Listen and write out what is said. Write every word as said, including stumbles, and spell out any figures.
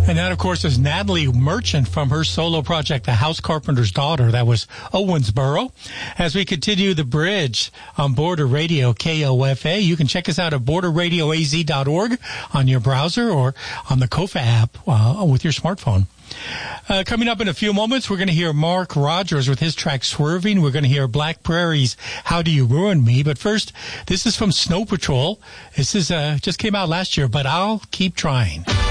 And that, of course, is Natalie Merchant from her solo project, The House Carpenter's Daughter. That was Owensboro. As we continue the bridge on Border Radio K O F A, you can check us out at border radio a z dot org on your browser or on the Kofa app uh, with your smartphone. Uh, coming up in a few moments, we're going to hear Mark Rogers with his track Swerving. We're going to hear Black Prairie's How Do You Ruin Me? But first, this is from Snow Patrol. This is uh, just came out last year, but I'll keep trying.